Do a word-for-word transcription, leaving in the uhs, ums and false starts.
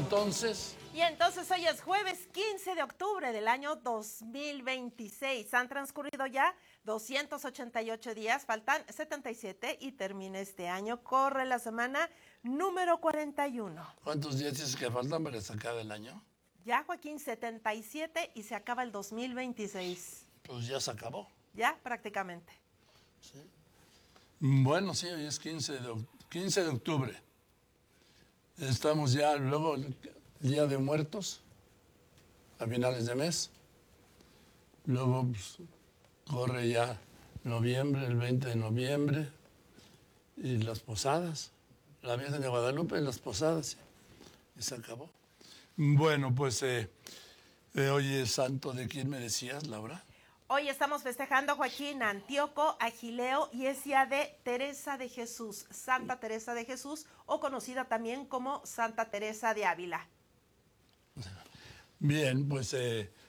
entonces? Y entonces hoy es jueves quince de octubre del año dos mil veintiséis. Han transcurrido ya doscientos ochenta y ocho días, faltan setenta y siete y termina este año. Corre la semana número cuarenta y uno. ¿Cuántos días dices que faltan para sacar el año? Ya, Joaquín, setenta y siete y se acaba el dos mil veintiséis. Pues ya se acabó. Ya, prácticamente. Sí. Bueno, sí, hoy es quince de, quince de octubre. Estamos ya luego el Día de Muertos, a finales de mes. Luego pues, corre ya noviembre, el veinte de noviembre, y las posadas. La Virgen de Guadalupe y las posadas. Y se acabó. Bueno, pues eh, eh, hoy es santo de quién me decías, Laura. Hoy estamos festejando, Joaquín, a Antíoco, a Gileo, y es día de Teresa de Jesús, Santa Teresa de Jesús, o conocida también como Santa Teresa de Ávila. Bien, pues eh,